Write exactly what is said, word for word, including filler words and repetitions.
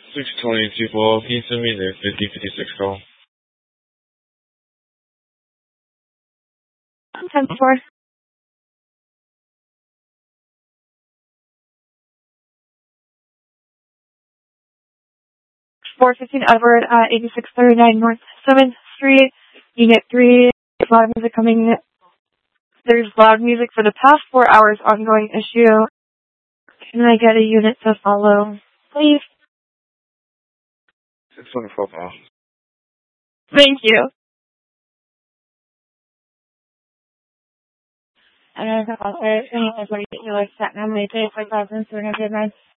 six twenty-two four, can you send me the fifty fifty-six call? ten four. four fifteen Edward at eighty-six thirty-nine North seventh Street, Unit three. Loud music coming. There's loud music for the past four hours ongoing issue. Can I get a unit to follow, please? six twenty-four call. Thank you. And I have also, you like that, how many days, five thousand three hundred nine.